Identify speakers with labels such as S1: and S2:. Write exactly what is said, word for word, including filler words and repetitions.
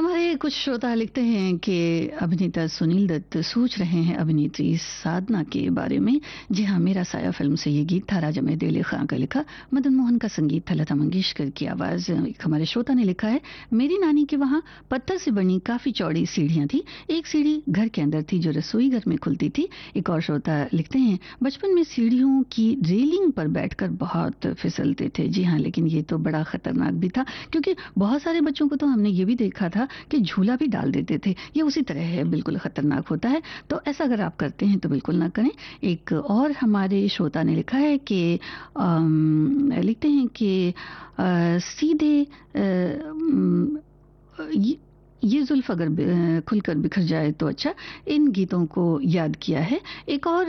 S1: हमारे कुछ श्रोता लिखते हैं कि अभिनेता सुनील दत्त सोच रहे हैं अभिनेत्री साधना के बारे में। जी हाँ, मेरा साया फिल्म से ये गीत था, राजा मेहदी खां का लिखा, मदन मोहन का संगीत था, लता मंगेशकर की आवाज। एक हमारे श्रोता ने लिखा है, मेरी नानी के वहाँ पत्थर से बनी काफी चौड़ी सीढ़ियां थी, एक सीढ़ी घर के अंदर थी जो रसोई घर में खुलती थी। एक और श्रोता लिखते हैं, बचपन में सीढ़ियों की रेलिंग पर बैठकर बहुत फिसलते थे। जी हाँ, लेकिन ये तो बड़ा खतरनाक भी था, क्योंकि बहुत सारे बच्चों को तो हमने ये भी देखा था कि झूला भी डाल देते थे। ये उसी तरह है, बिल्कुल खतरनाक होता है। तो ऐसा अगर आप करते हैं तो बिल्कुल ना करें। एक और हमारे श्रोता ने लिखा है कि अम, लिखते हैं कि अ, सीधे अ, अम, ये ये जुल्फ अगर अ, खुलकर बिखर जाए तो अच्छा। इन गीतों को याद किया है। एक और